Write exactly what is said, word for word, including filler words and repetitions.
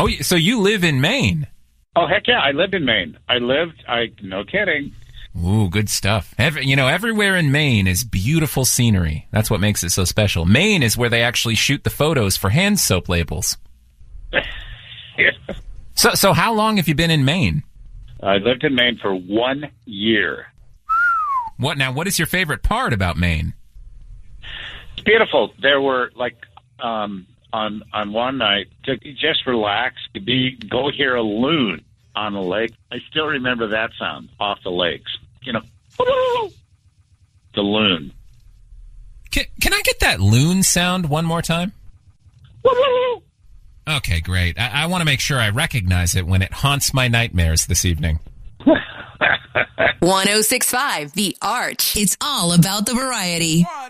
Oh, so you live in Maine? Oh, heck yeah, I lived in Maine. I lived, I no kidding. Ooh, good stuff. Every, you know, everywhere in Maine is beautiful scenery. That's what makes it so special. Maine is where they actually shoot the photos for hand soap labels. Yeah. So, so how long have you been in Maine? I lived in Maine for one year. What now? What is your favorite part about Maine? It's beautiful. There were like um, on on one night to just relax, to be go hear a loon on the lake. I still remember that sound off the lakes. You know, the loon. Can, can I get that loon sound one more time? Okay, great. I, I want to make sure I recognize it when it haunts my nightmares this evening. one oh six point five The Arch. It's all about the variety.